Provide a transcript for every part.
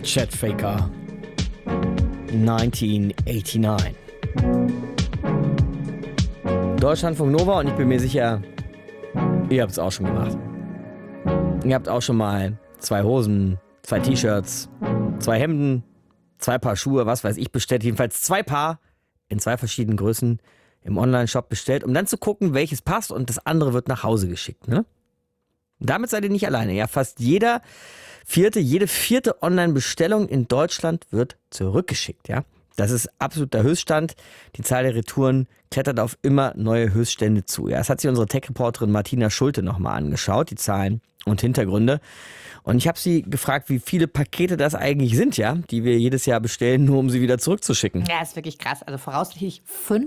Chet Faker, 1989. Deutschlandfunk Nova, und ich bin mir sicher, ihr habt es auch schon gemacht. Ihr habt auch schon mal 2 Hosen, 2 T-Shirts, 2 Hemden, 2 Paar Schuhe, was weiß ich, bestellt. Jedenfalls 2 Paar in 2 verschiedenen Größen im Onlineshop bestellt, um dann zu gucken, welches passt, und das andere wird nach Hause geschickt, ne? Damit seid ihr nicht alleine. Ja, fast jede vierte Online-Bestellung in Deutschland wird zurückgeschickt, ja. Das ist absoluter Höchststand. Die Zahl der Retouren klettert auf immer neue Höchststände zu. Ja, das hat sich unsere Tech-Reporterin Martina Schulte nochmal angeschaut, die Zahlen und Hintergründe. Und ich habe sie gefragt, wie viele Pakete das eigentlich sind, ja, die wir jedes Jahr bestellen, nur um sie wieder zurückzuschicken. Ja, ist wirklich krass. Also voraussichtlich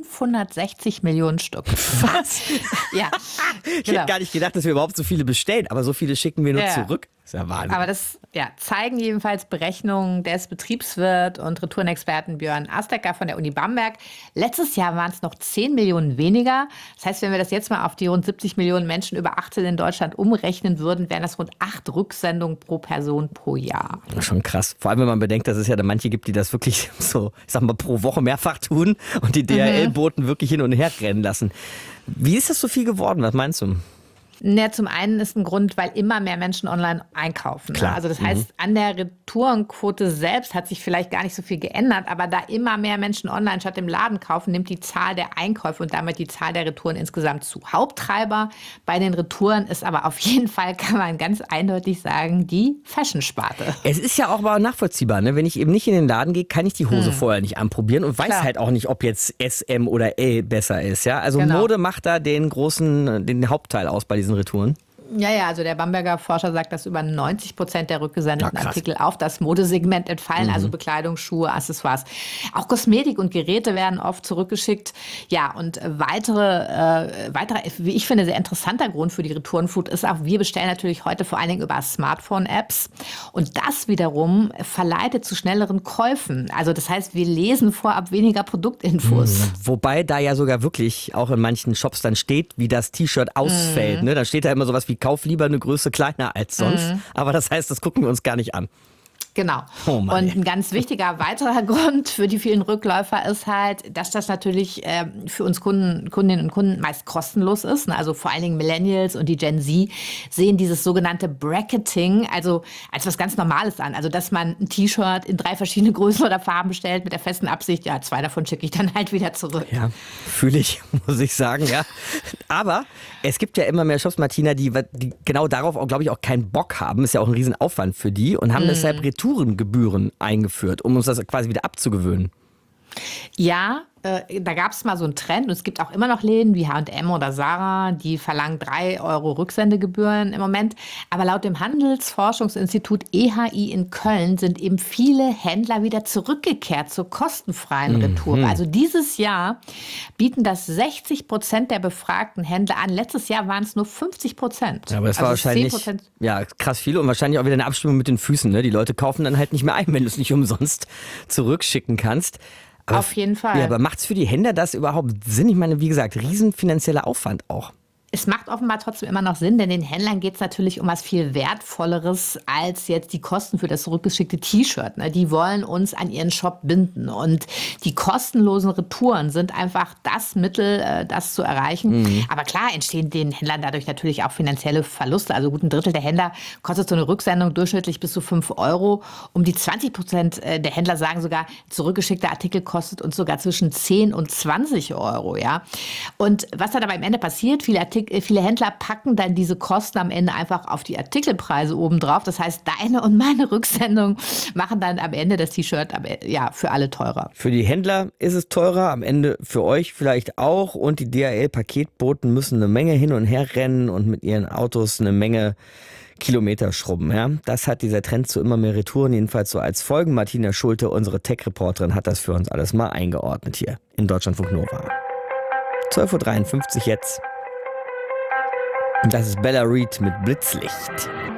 560 Millionen Stück. Was? Ja. Ich hätte gar nicht gedacht, dass wir überhaupt so viele bestellen, aber so viele schicken wir nur zurück. Das ist ja Wahnsinn. Aber das zeigen jedenfalls Berechnungen des Betriebswirt und Retourenexperten Björn Astecker von der Uni Bamberg. Letztes Jahr waren es noch 10 Millionen weniger. Das heißt, wenn wir das jetzt mal auf die rund 70 Millionen Menschen über 18 in Deutschland umrechnen würden, wären das rund 8 Rücksendungen pro Person pro Jahr. Schon krass. Vor allem, wenn man bedenkt, dass es ja da manche gibt, die das wirklich so, ich sag mal, pro Woche mehrfach tun und die DHL-Boten wirklich hin und her rennen lassen. Wie ist das so viel geworden? Was meinst du? Ja, zum einen ist ein Grund, weil immer mehr Menschen online einkaufen. Klar. Also das heißt, an der Retourenquote selbst hat sich vielleicht gar nicht so viel geändert, aber da immer mehr Menschen online statt im Laden kaufen, nimmt die Zahl der Einkäufe und damit die Zahl der Retouren insgesamt zu. Haupttreiber bei den Retouren ist aber auf jeden Fall, kann man ganz eindeutig sagen, die Fashion-Sparte. Es ist ja auch mal nachvollziehbar, ne? Wenn ich eben nicht in den Laden gehe, kann ich die Hose vorher nicht anprobieren und weiß halt auch nicht, ob jetzt S, M oder L besser ist. Ja? Also Genau. Mode macht da den Hauptteil aus bei diesen Retouren. Ja, also der Bamberger Forscher sagt, dass über 90% der rückgesendeten Artikel auf das Modesegment entfallen, also Bekleidung, Schuhe, Accessoires. Auch Kosmetik und Geräte werden oft zurückgeschickt. Ja, und weiterer, wie ich finde, sehr interessanter Grund für die Retourenflut ist auch, wir bestellen natürlich heute vor allen Dingen über Smartphone-Apps. Und das wiederum verleitet zu schnelleren Käufen. Also das heißt, wir lesen vorab weniger Produktinfos. Wobei da ja sogar wirklich auch in manchen Shops dann steht, wie das T-Shirt ausfällt. Ne? Da steht da immer sowas wie, kauf lieber eine Größe kleiner als sonst. Aber das heißt, das gucken wir uns gar nicht an. Genau. Oh Mann, und ein ganz wichtiger weiterer Grund für die vielen Rückläufer ist halt, dass das natürlich für uns Kundinnen und Kunden meist kostenlos ist. Also vor allen Dingen Millennials und die Gen Z sehen dieses sogenannte Bracketing also als was ganz Normales an. Also dass man ein T-Shirt in 3 verschiedene Größen oder Farben bestellt mit der festen Absicht, 2 davon schicke ich dann halt wieder zurück. Ja, fühle ich, muss ich sagen, ja. Aber es gibt ja immer mehr Shops, Martina, die genau darauf auch, glaube ich, auch keinen Bock haben. Ist ja auch ein Riesenaufwand für die und haben deshalb Retourengebühren eingeführt, um uns das quasi wieder abzugewöhnen. Ja, da gab es mal so einen Trend und es gibt auch immer noch Läden wie H&M oder Zara, die verlangen 3 € Rücksendegebühren im Moment. Aber laut dem Handelsforschungsinstitut EHI in Köln sind eben viele Händler wieder zurückgekehrt zur kostenfreien Retour. Also dieses Jahr bieten das 60% der befragten Händler an. Letztes Jahr waren es nur 50%. Ja, aber das war wahrscheinlich 10%. Krass viel und wahrscheinlich auch wieder eine Abstimmung mit den Füßen. Ne? Die Leute kaufen dann halt nicht mehr ein, wenn du es nicht umsonst zurückschicken kannst. Aber, auf jeden Fall. Ja, aber macht es für die Händler das überhaupt Sinn? Ich meine, wie gesagt, riesen finanzieller Aufwand auch. Es macht offenbar trotzdem immer noch Sinn, denn den Händlern geht es natürlich um was viel Wertvolleres als jetzt die Kosten für das zurückgeschickte T-Shirt. Die wollen uns an ihren Shop binden. Und die kostenlosen Retouren sind einfach das Mittel, das zu erreichen. Aber klar entstehen den Händlern dadurch natürlich auch finanzielle Verluste. Also gut 1/3 der Händler kostet so eine Rücksendung durchschnittlich bis zu 5 €. Um die 20% der Händler sagen sogar, zurückgeschickter Artikel kostet uns sogar zwischen 10 und 20 €. Ja? Und was dann aber am Ende passiert, viele Händler packen dann diese Kosten am Ende einfach auf die Artikelpreise obendrauf. Das heißt, deine und meine Rücksendung machen dann am Ende das T-Shirt für alle teurer. Für die Händler ist es teurer, am Ende für euch vielleicht auch. Und die DHL-Paketboten müssen eine Menge hin und her rennen und mit ihren Autos eine Menge Kilometer schrubben. Ja? Das hat dieser Trend zu immer mehr Retouren jedenfalls so als Folgen. Martina Schulte, unsere Tech-Reporterin, hat das für uns alles mal eingeordnet hier in Deutschlandfunk Nova. 12:53 Uhr jetzt. Das ist Bella Reed mit Blitzlicht.